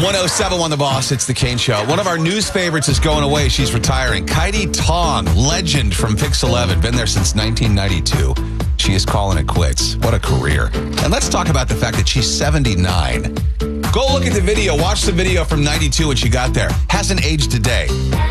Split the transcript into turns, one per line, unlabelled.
107 The Boss, it's the Kane Show. One of our news favorites is going away. She's retiring. Kaidi Tong, legend from Pix 11, been there since 1992. She is calling it quits. What a career. And let's talk about the fact that she's 79. Go look at the video. Watch the video from 92 when she got there. Hasn't aged a day.